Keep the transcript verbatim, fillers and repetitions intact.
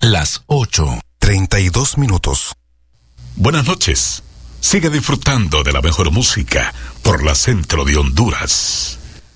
Las ocho, treinta y dos minutos. Buenas noches. Sigue disfrutando de la mejor música por la Centro de Honduras.